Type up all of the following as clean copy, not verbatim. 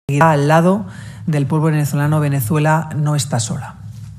al lado del pueblo venezolano. Venezuela no está sola.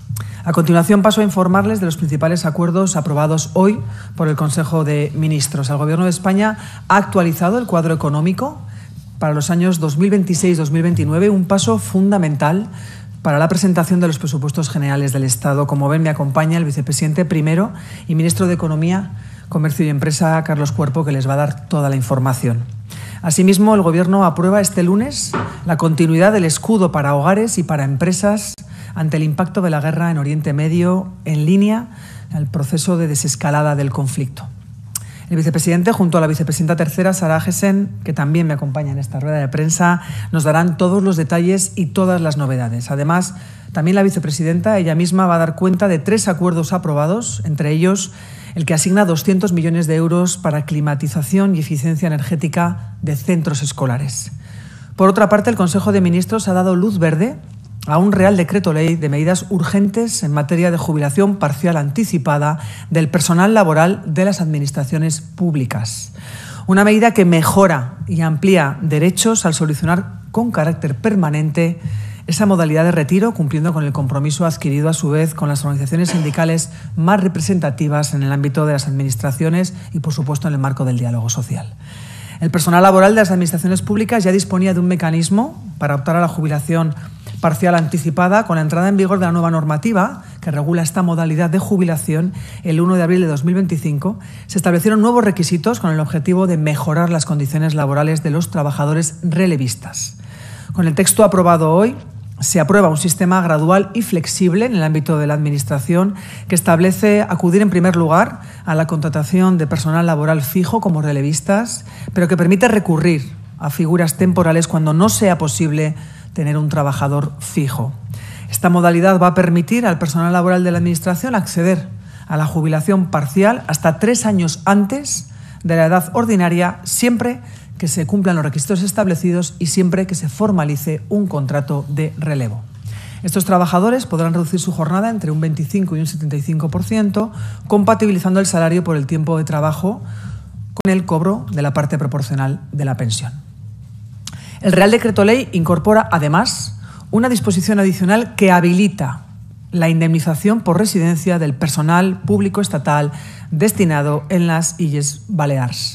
A continuación paso a informarles de los principales acuerdos aprobados hoy por el Consejo de Ministros. El Gobierno de España ha actualizado el cuadro económico para los años 2026-2029, un paso fundamental para la presentación de los presupuestos generales del Estado. Como ven, me acompaña el vicepresidente primero y ministro de Economía, Comercio y Empresa, Carlos Cuerpo, que les va a dar toda la información. Asimismo, el Gobierno aprueba este lunes la continuidad del escudo para hogares y para empresas ante el impacto de la guerra en Oriente Medio, en línea al proceso de desescalada del conflicto. El vicepresidente, junto a la vicepresidenta tercera, Sara Gessen, que también me acompaña en esta rueda de prensa, nos darán todos los detalles y todas las novedades. Además, también la vicepresidenta, ella misma, va a dar cuenta de 3 acuerdos aprobados, entre ellos el que asigna 200 millones de euros para climatización y eficiencia energética de centros escolares. Por otra parte, el Consejo de Ministros ha dado luz verde a un Real Decreto Ley de medidas urgentes en materia de jubilación parcial anticipada del personal laboral de las administraciones públicas. Una medida que mejora y amplía derechos al solucionar con carácter permanente esa modalidad de retiro, cumpliendo con el compromiso adquirido a su vez con las organizaciones sindicales más representativas en el ámbito de las administraciones y, por supuesto, en el marco del diálogo social. El personal laboral de las administraciones públicas ya disponía de un mecanismo para optar a la jubilación parcial anticipada. Con la entrada en vigor de la nueva normativa que regula esta modalidad de jubilación el 1 de abril de 2025, se establecieron nuevos requisitos con el objetivo de mejorar las condiciones laborales de los trabajadores relevistas. Con el texto aprobado hoy, se aprueba un sistema gradual y flexible en el ámbito de la Administración que establece acudir en primer lugar a la contratación de personal laboral fijo como relevistas, pero que permite recurrir a figuras temporales cuando no sea posible tener un trabajador fijo. Esta modalidad va a permitir al personal laboral de la Administración acceder a la jubilación parcial hasta 3 años antes de la edad ordinaria, siempre que se cumplan los requisitos establecidos y siempre que se formalice un contrato de relevo. Estos trabajadores podrán reducir su jornada entre un 25 y un 75%, compatibilizando el salario por el tiempo de trabajo con el cobro de la parte proporcional de la pensión. El Real Decreto Ley incorpora, además, una disposición adicional que habilita la indemnización por residencia del personal público estatal destinado en las Illes Balears.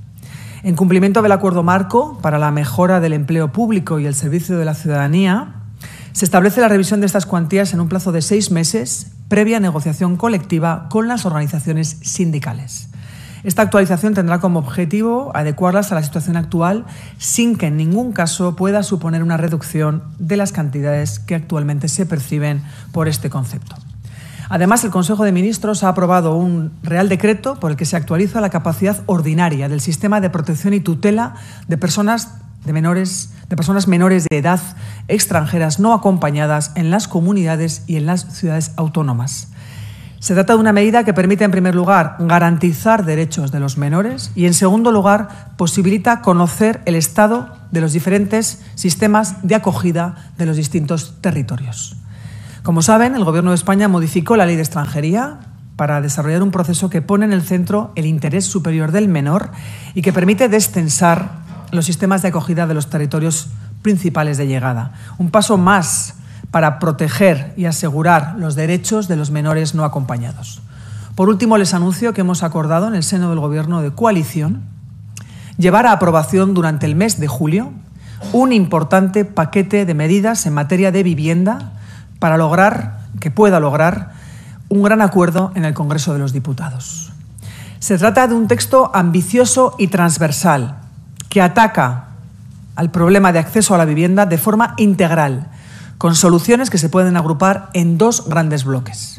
En cumplimiento del Acuerdo Marco para la mejora del empleo público y el servicio de la ciudadanía, se establece la revisión de estas cuantías en un plazo de 6 meses, previa negociación colectiva con las organizaciones sindicales. Esta actualización tendrá como objetivo adecuarlas a la situación actual sin que en ningún caso pueda suponer una reducción de las cantidades que actualmente se perciben por este concepto. Además, el Consejo de Ministros ha aprobado un Real Decreto por el que se actualiza la capacidad ordinaria del sistema de protección y tutela de personas menores de edad extranjeras no acompañadas en las comunidades y en las ciudades autónomas. Se trata de una medida que permite, en primer lugar, garantizar derechos de los menores y, en segundo lugar, posibilita conocer el estado de los diferentes sistemas de acogida de los distintos territorios. Como saben, el Gobierno de España modificó la Ley de Extranjería para desarrollar un proceso que pone en el centro el interés superior del menor y que permite destensar los sistemas de acogida de los territorios principales de llegada. Un paso más para proteger y asegurar los derechos de los menores no acompañados. Por último, les anuncio que hemos acordado en el seno del Gobierno de coalición llevar a aprobación durante el mes de julio un importante paquete de medidas en materia de vivienda para que pueda lograr un gran acuerdo en el Congreso de los Diputados. Se trata de un texto ambicioso y transversal que ataca al problema de acceso a la vivienda de forma integral, con soluciones que se pueden agrupar en 2 grandes bloques.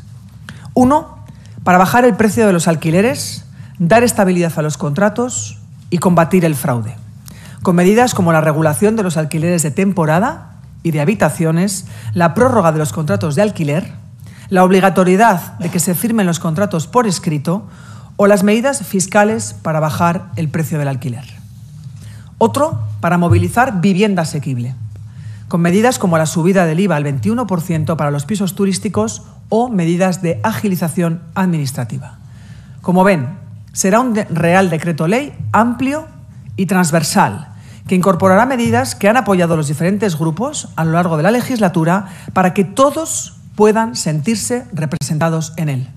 1, para bajar el precio de los alquileres, dar estabilidad a los contratos y combatir el fraude, con medidas como la regulación de los alquileres de temporada y de habitaciones, la prórroga de los contratos de alquiler, la obligatoriedad de que se firmen los contratos por escrito o las medidas fiscales para bajar el precio del alquiler. Otro, para movilizar vivienda asequible, con medidas como la subida del IVA al 21% para los pisos turísticos o medidas de agilización administrativa. Como ven, será un Real Decreto Ley amplio y transversal que incorporará medidas que han apoyado los diferentes grupos a lo largo de la legislatura para que todos puedan sentirse representados en él.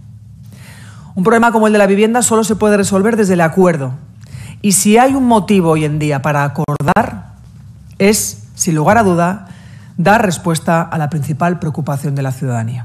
Un problema como el de la vivienda solo se puede resolver desde el acuerdo. Y si hay un motivo hoy en día para acordar, es, sin lugar a duda, dar respuesta a la principal preocupación de la ciudadanía.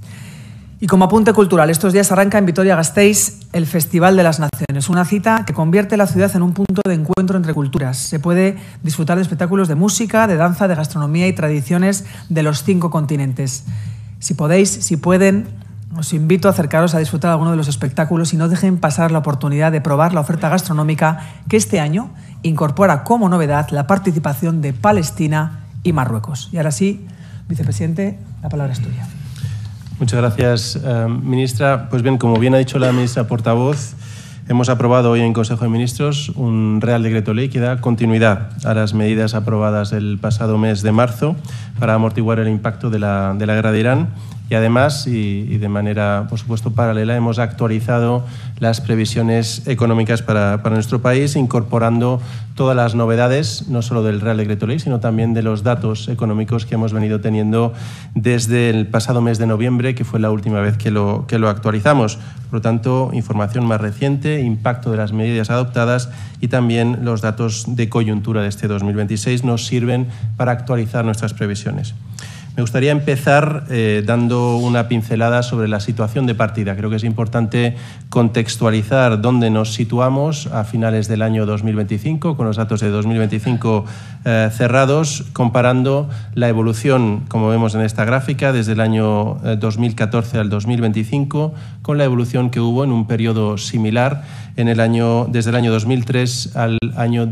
Y como apunte cultural, estos días arranca en Vitoria-Gasteiz el Festival de las Naciones, una cita que convierte la ciudad en un punto de encuentro entre culturas. Se puede disfrutar de espectáculos de música, de danza, de gastronomía y tradiciones de los 5 continentes. Si podéis, si pueden, os invito a acercaros a disfrutar de alguno de los espectáculos y no dejen pasar la oportunidad de probar la oferta gastronómica que este año incorpora como novedad la participación de Palestina y Marruecos. Y ahora sí, vicepresidente, la palabra es tuya. Muchas gracias, ministra. Pues bien, como bien ha dicho la ministra portavoz, hemos aprobado hoy en Consejo de Ministros un Real Decreto Ley que da continuidad a las medidas aprobadas el pasado mes de marzo para amortiguar el impacto de la guerra de Irán. Y además, y de manera, por supuesto, paralela, hemos actualizado las previsiones económicas para nuestro país, incorporando todas las novedades, no solo del Real Decreto Ley, sino también de los datos económicos que hemos venido teniendo desde el pasado mes de noviembre, que fue la última vez que lo actualizamos. Por lo tanto, información más reciente, impacto de las medidas adoptadas y también los datos de coyuntura de este 2026 nos sirven para actualizar nuestras previsiones. Me gustaría empezar dando una pincelada sobre la situación de partida. Creo que es importante contextualizar dónde nos situamos a finales del año 2025, con los datos de 2025 cerrados, comparando la evolución, como vemos en esta gráfica, desde el año 2014 al 2025, con la evolución que hubo en un periodo similar desde el año 2003 al año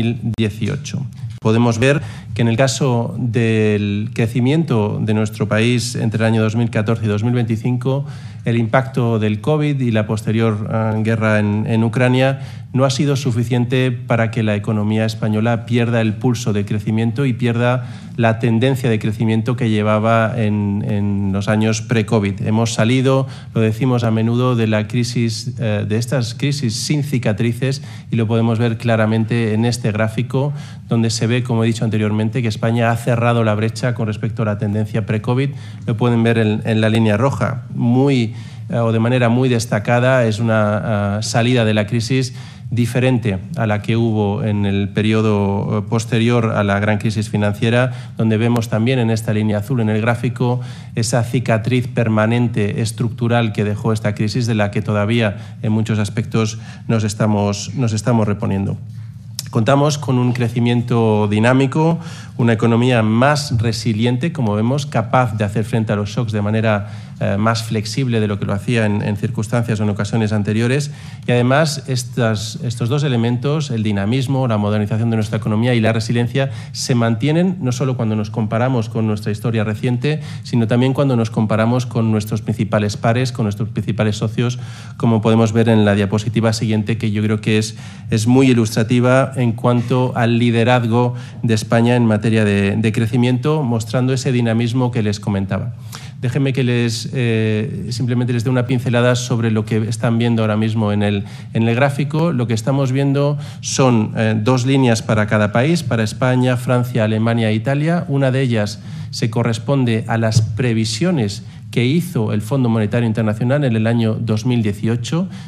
2018. Podemos ver que en el caso del crecimiento de nuestro país entre el año 2014 y 2025, el impacto del COVID y la posterior guerra en Ucrania no ha sido suficiente para que la economía española pierda el pulso de crecimiento y pierda la tendencia de crecimiento que llevaba en los años pre-COVID. Hemos salido, lo decimos a menudo, de la crisis, de estas crisis sin cicatrices, y lo podemos ver claramente en este gráfico, donde se ve, como he dicho anteriormente, que España ha cerrado la brecha con respecto a la tendencia pre-COVID. Lo pueden ver en la línea roja, de manera muy destacada. Es una salida de la crisis diferente a la que hubo en el periodo posterior a la gran crisis financiera, donde vemos también en esta línea azul en el gráfico esa cicatriz permanente estructural que dejó esta crisis, de la que todavía en muchos aspectos nos estamos reponiendo. Contamos con un crecimiento dinámico, una economía más resiliente, como vemos, capaz de hacer frente a los shocks de manera más flexible de lo que lo hacía en circunstancias o en ocasiones anteriores. Y además estos dos elementos, el dinamismo, la modernización de nuestra economía y la resiliencia, se mantienen no solo cuando nos comparamos con nuestra historia reciente, sino también cuando nos comparamos con nuestros principales pares, con nuestros principales socios, como podemos ver en la diapositiva siguiente, que yo creo que es muy ilustrativa en cuanto al liderazgo de España en materia de crecimiento, mostrando ese dinamismo que les comentaba. Déjenme que simplemente les dé una pincelada sobre lo que están viendo ahora mismo en el gráfico. Lo que estamos viendo son dos líneas para cada país, para España, Francia, Alemania e Italia. Una de ellas se corresponde a las previsiones que hizo el Fondo Monetario Internacional en el año 2018.